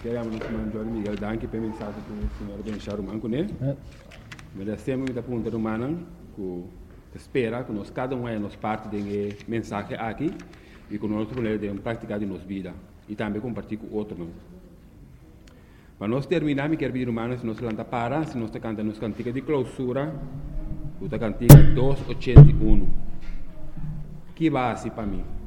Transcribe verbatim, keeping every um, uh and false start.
Queremos nos mandar Miguel Danke para mensagem que o senhor Benchar o manco, né? Mas sempre muita pergunta humana que espera que nós cada um é nos parte de mensagem aqui e que nós podemos praticar de nossa vida e também compartilhar com outros. Para nós terminar, me quero pedir humano se nós lanta para, se nós cantamos nos cantiga de clausura, o cantiga duzentos e oitenta e um. Que base para mim?